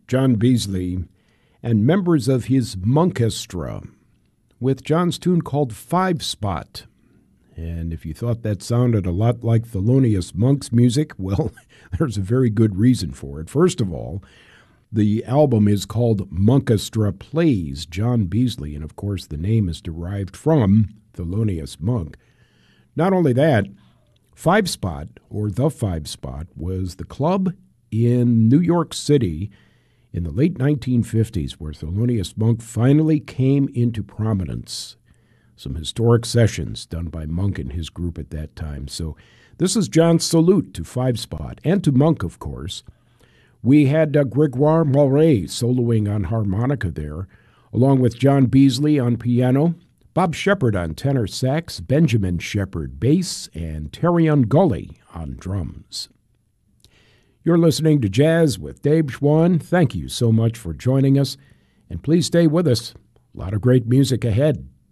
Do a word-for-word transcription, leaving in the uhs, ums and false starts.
John Beasley, and members of his Monkestra with John's tune called Five Spot. And if you thought that sounded a lot like Thelonious Monk's music, well, there's a very good reason for it. First of all, the album is called Monkestra Plays John Beasley, and of course the name is derived from Thelonious Monk. Not only that, Five Spot, or The Five Spot, was the club in New York City in the late nineteen fifties where Thelonious Monk finally came into prominence. Some historic sessions done by Monk and his group at that time. So this is John's salute to Five Spot, and to Monk, of course. We had uh, Gregoire Moret soloing on harmonica there, along with John Beasley on piano, Bob Shepard on tenor sax, Benjamin Shepard bass, and Terrion Gully on drums. You're listening to Jazz with Dave Schwann. Thank you so much for joining us, and please stay with us. A lot of great music ahead.